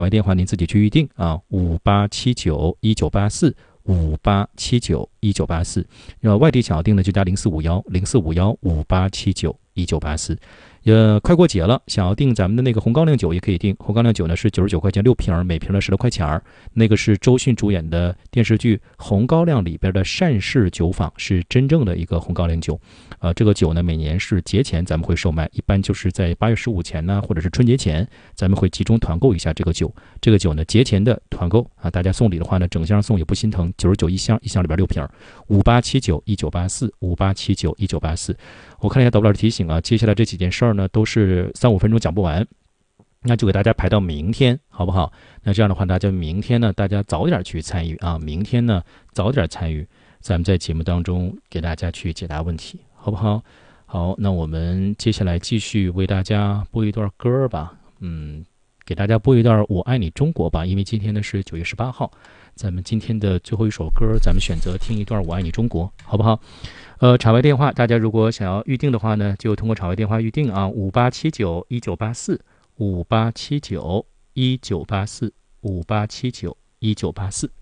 外电话您自己去预定啊，5879198458791984。外地想要订的就加045158791984。快过节了，想要订咱们的那个红高粱酒也可以订。红高粱酒呢是99块钱6瓶，每瓶呢10多块钱。那个是周迅主演的电视剧《红高粱》里边的单氏酒坊，是真正的一个红高粱酒。这个酒呢每年是节前咱们会售卖，一般就是在8月15前呢，或者是春节前，咱们会集中团购一下这个酒。这个酒呢节前的团购啊，大家送礼的话呢，整箱送也不心疼，99一箱，一箱里边6瓶。5879198458791984。我看了一下导播提醒啊，接下来这几件事儿呢都是3-5分钟讲不完，那就给大家排到明天，好不好？那这样的话，大家明天呢，大家早点去参与啊，明天呢早点参与，咱们在节目当中给大家去解答问题，好不好？好，那我们接下来继续为大家播一段歌吧，给大家播一段《我爱你中国》吧，因为今天呢是9月18号，咱们今天的最后一首歌，咱们选择听一段《我爱你中国》，好不好？场外电话，大家如果想要预定的话呢，就通过场外电话预定啊，587919845879198458791984。